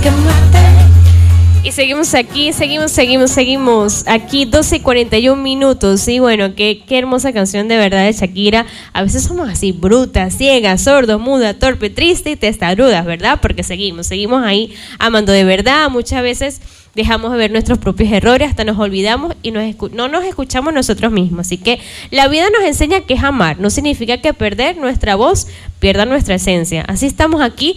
Y seguimos aquí, seguimos aquí, 12:41. Y bueno, qué hermosa canción de verdad de Shakira. A veces somos así, brutas, ciegas, sordos, mudas, torpe, triste y testarudas, ¿verdad? Porque seguimos ahí amando de verdad. Muchas veces dejamos de ver nuestros propios errores, hasta nos olvidamos y no nos escuchamos nosotros mismos. Así que la vida nos enseña que es amar. No significa que perder nuestra voz pierda nuestra esencia. Así estamos aquí